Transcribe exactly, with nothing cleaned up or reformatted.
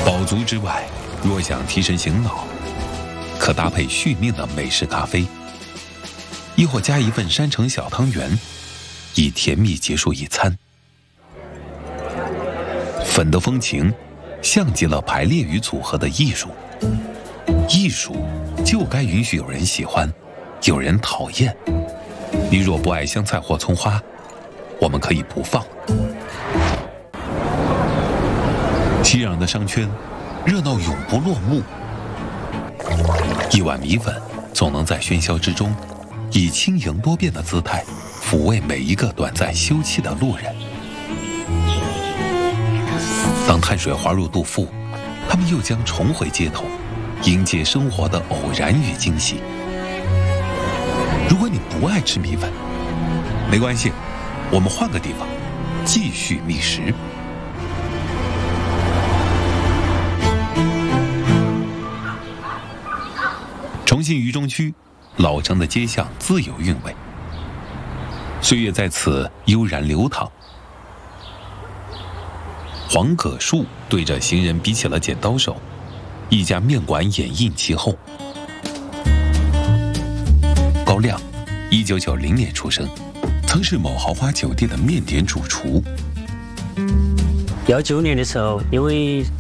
饱足之外，若想提神醒脑，可搭配续命的美式咖啡，亦或加一份山城小汤圆，以甜蜜结束一餐。粉的风情，像极了排列与组合的艺术。艺术就该允许有人喜欢，有人讨厌。你若不爱香菜或葱花，我们可以不放。熙攘的商圈，热闹永不落幕。一碗米粉总能在喧嚣之中，以轻盈多变的姿态，抚慰每一个短暂休憩的路人。当碳水滑入肚腹，他们又将重回街头，迎接生活的偶然与惊喜。如果你不爱吃米粉，没关系，我们换个地方，继续觅食。重庆渝中区老城的街巷自有韵味，岁月在此悠然流淌。黄葛树对着行人比起了剪刀手，一家面馆掩映其后。高亮，一九九零年出生，曾是某豪华酒店的面点主厨。 幺九年的时候，因为